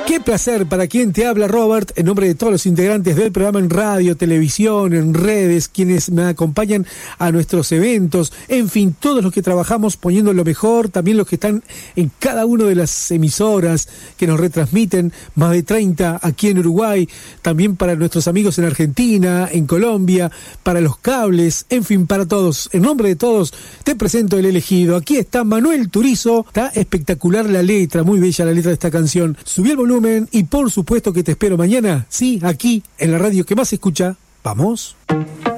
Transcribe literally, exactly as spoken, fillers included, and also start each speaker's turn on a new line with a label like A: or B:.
A: Qué placer para quien te habla, Robert, en nombre de todos los integrantes del programa en radio, televisión, en redes, quienes me acompañan a nuestros eventos, en fin, todos los que trabajamos poniendo lo mejor, también los que están en cada una de las emisoras que nos retransmiten, más de treinta aquí en Uruguay, también para nuestros amigos en Argentina, en Colombia, para los cables, en fin, para todos. En nombre de todos, te presento el elegido. Aquí está Manuel Turizo, está espectacular la letra, muy bella la letra de esta canción. Subí el volumen y por supuesto que te espero mañana, sí, aquí en la radio que más se escucha. ¿Vamos?